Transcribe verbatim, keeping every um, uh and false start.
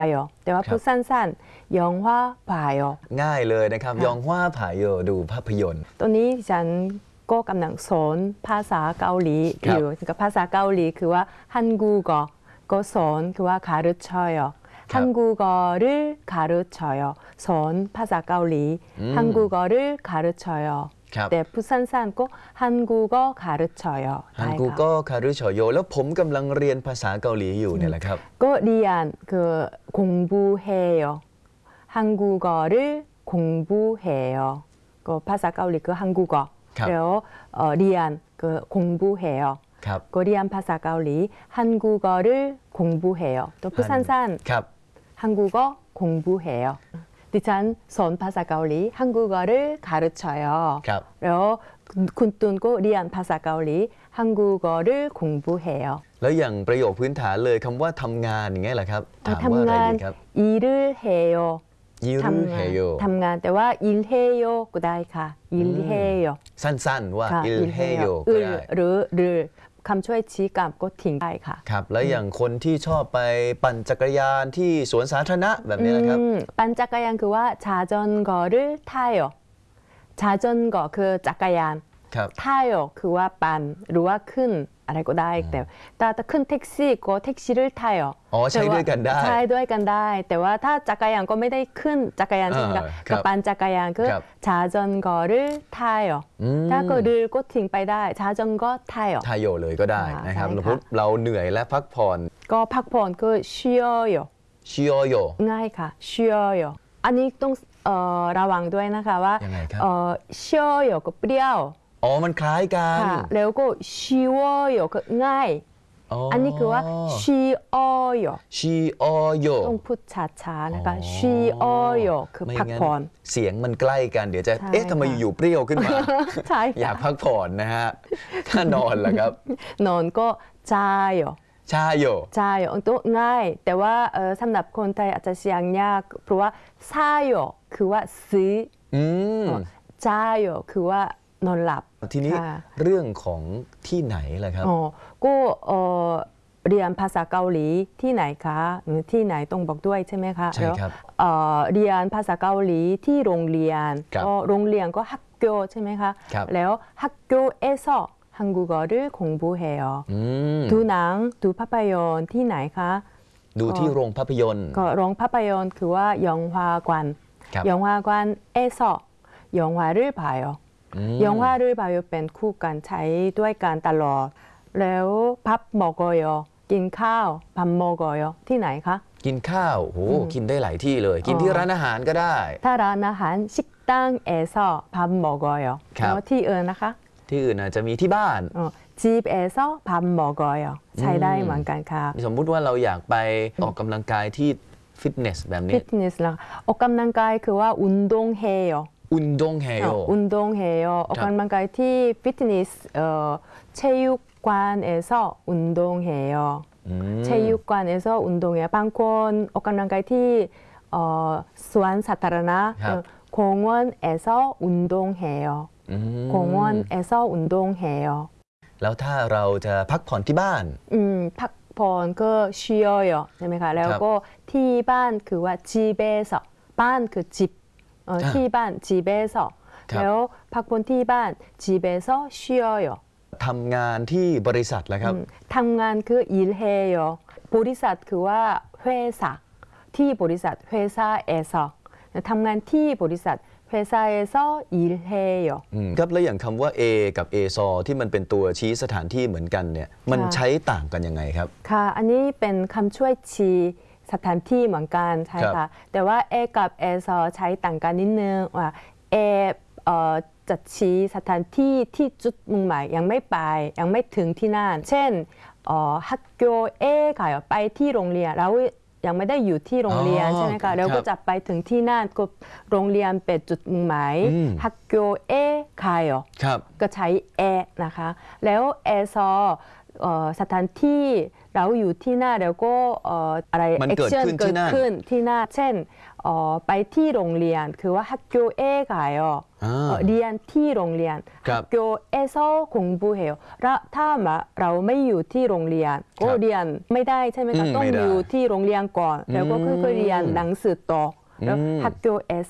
봐요แต่ว่าพูดสั้นๆยองฮวาผายอง่ายเลยนะครับยองฮวาผายโยดูภาพยนตร์ตัวนี้ฉันก็กำลังสอนภาษาเกาหลีอยู่กับภาษาเกาหลีคือว่าฮันกูก็ก็สอนคือว่า가르쳐요 한국어를 가르쳐요สอนภาษาเกาหลี 한국어를 가르쳐요แต่พูดสั้นๆก็ 한국어 가르쳐요 한국어 가르쳐요แล้วผมกำลังเรียนภาษาเกาหลีอยู่เนี่ยแหละครับก็เรียนคือ 공부해요 한국어를 공부해요ก็ภาษาเกาหลีคือ 한국어แล้วเรียนคือ 공부해요ก็เรียนภาษาเกาหลี 한국어를 공부해요ตัวพูดสั้นๆ 한국어 공부해요ดิฉันสอนภาษาเกาหลี 한국어를 가르쳐요 แล้วคุณตุนก็เรียนภาษาเกาหลี 한국어를 공부해요 แล้วอย่างประโยคพื้นฐานเลยคำว่าทำงานอย่างเงี้ยแหละครับถามว่าอะไรดีครับ 일을 해요 ทำงานทำงานแต่ว่า 일해요 ก็ได้ค่ะ 일해요 สั้นๆว่า 일해요 ก็ได้หรือหรือคำช่วยชี้กลับก็ทิ้งได้ค่ะครับแล้วอย่างคนที่ชอบไปปั่นจักรยานที่สวนสาธารณะแบบนี้นะครับปั่นจักรยานคือว่า자전거를 타요 자전거คือจักรยาน타요คือว่าปั่นหรือว่าขึ้นอะไรก็ได้แต่ถ้าขึ้นแท็กซี่ก็แท็กซี่를 타요 อ๋อใช้ด้วยกันได้ใช้ด้วยกันได้แต่ว่าถ้าจักรยานก็ไม่ได้ขึ้นจักรยานใช่ไหมคะกับปั่นจักรยานคือ자전거를 타요ถ้าก็를ก็ทิ้งไปได้자전거 타요 타요เลยก็ได้นะครับเราเหนื่อยและพักผ่อนก็พักผ่อนก็쉬어요 쉬어요 ง่ายค่ะ쉬어요อันนี้ต้องระวังด้วยนะคะว่า쉬어요ก็เปรี้ยวอ๋อมันคล้ายกันแล้วก็쉬워요ก็ง่ายอันนี้คือว่า쉬어요 쉬어요 ต้องพูดช้าๆนะคะ쉬어요คือพักผ่อนเสียงมันใกล้กันเดี๋ยวจะเอ๊ะทำไมอยู่เปรี้ยวขึ้นมาอยากพักผ่อนนะฮะถ้านอนล่ะครับนอนก็자요 자요 자요ตัวง่ายแต่ว่าสำหรับคนไทยอาจจะเสียงยากเพราะว่า사요คือว่าซื้อ자요คือว่านอนหลับทีนี้เรื่องของที่ไหนล่ะครับอ๋อก็เรียนภาษาเกาหลีที่ไหนคะที่ไหนต้องบอกด้วยใช่ไหมคะใช่ครับเรียนภาษาเกาหลีที่โรงเรียนก็โรงเรียนก็학교ใช่ไหมคะแล้ว학교에서 한국어를 공부해요ดูหนังดูภาพยนตร์ที่ไหนคะดูที่โรงภาพยนตร์ก็โรงภาพยนตร์คือว่า영화관영화관에서 영화를 봐요 영화를 봐요เป็นคู่กันใช้ด้วยกันตลอดแล้ว밥 먹어요กินข้าว밥 먹어요ที่ไหนคะกินข้าวโหกินได้หลายที่เลยกินที่ร้านอาหารก็ได้ถ้าร้านอาหาร식당에서 밥 먹어요แล้วที่อื่นนะคะที่อื่นอาจจะมีที่บ้าน 집에서 밥 먹어요ใช้ได้เหมือนกันค่ะสมมุติว่าเราอยากไปออกกำลังกายที่ฟิตเนสแบบนี้ฟิตเนสแล้วออกกำลังกายคือว่า운동해요 운동해요. 운동해요. 어간만가이 티 피트니스 어, 체육관에서 운동해요. 음. 체육관에서 운동해요. 방콘 어간만가이 티 어, 수완 사타라나 어, 공원에서 운동해요. 음. 공원에서 운동해요. แล้วถ้าเราจะพักผ่อนที่บ้านอืมพักผ่อนก็쉬어요ใช่ไหมคะแล้วก็ที่บ้านคือว่า집에서บ้านคือ집ที่บ้าน집에서แล้วพักผ่อนที่บ้าน집에서 쉬어요 ทำงานที่บริษัทแล้วครับทำงานคือ 일해요 บริษัทคือว่า회사ที่บริษัท회사에서ทำงานที่บริษัท회사에서 일해요 ครับแล้วอย่างคำว่า A กับ A ซอที่มันเป็นตัวชี้สถานที่เหมือนกันเนี่ยมันใช้ต่างกันยังไงครับค่ะอันนี้เป็นคำช่วยชี้สถานที่เหมือนกันใช่ค่ะแต่ว่า A กับ A ซอใช้ต่างกันนิดนึงว่า A จะชี้สถานที่ที่จุดมุ่งหมายยังไม่ไปยังไม่ถึงที่นั่นเช่น학교에 가요ไปที่โรงเรียนแล้วยังไม่ได้อยู่ที่โรงเรียนใช่ไหมคะแล้วก็จะไปถึงที่นั่นก็โรงเรียนเป็นจุดมุ่งหมาย학교에 가요ก็ใช้ A นะคะแล้ว A ซอสถานที่เราอยู่ที่หน้าแล้วก็เอ่ออะไรมันแอคเกิดชั่นขึ้นเกิที่ดนั่นขึ้นที่หน้าเช่นเอ่อไปที่โรงเรียนคือว่า학교에 가요 อ่าเอ่อเรียนที่โรงเรียนครับ 학교에서 공부해요 แล้วถ้ามาเราไม่อยู่ที่โรงเรียนก็ครับเรียนไม่ได้ใช่ไหมอืคะมต้องไม่ได้อยู่ที่โรงเรียนก่อนแล้วก็ค่อยๆเรียนหนังสือต่อแล้วอืม 학교에서